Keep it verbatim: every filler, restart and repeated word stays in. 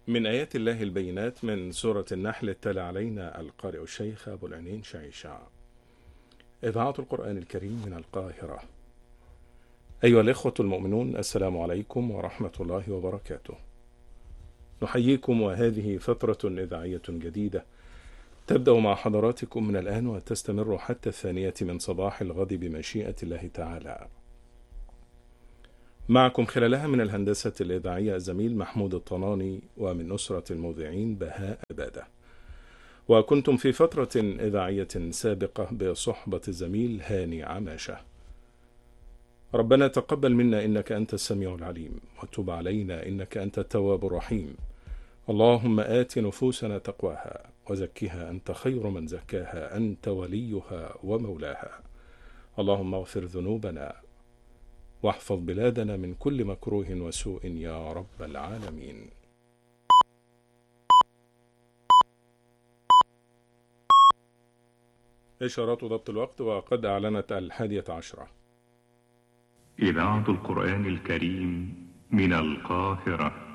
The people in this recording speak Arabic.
من آيات الله البينات من سورة النحل التالي علينا القارئ الشيخ أبو العنين شعيشع. إذاعة القرآن الكريم من القاهرة. أيها الإخوة المؤمنون، السلام عليكم ورحمة الله وبركاته. نحييكم، وهذه فترة إذاعية جديدة تبدأ مع حضراتكم من الآن وتستمر حتى الثانية من صباح الغد بمشيئة الله تعالى. معكم خلالها من الهندسة الإذاعية الزميل محمود الطناني، ومن نسرة المذيعين بهاء أبادة. وكنتم في فترة إذاعية سابقة بصحبة الزميل هاني عماشة. ربنا تقبل منا إنك أنت السميع العليم، وتب علينا إنك أنت التواب الرحيم. اللهم آت نفوسنا تقواها وزكها أنت خير من زكاها، أنت وليها ومولاها. اللهم اغفر ذنوبنا واحفظ بلادنا من كل مكروه وسوء يا رب العالمين. إشارات ضبط الوقت، وقد أعلنت الحادية عشرة. إذاعة القرآن الكريم من القاهرة.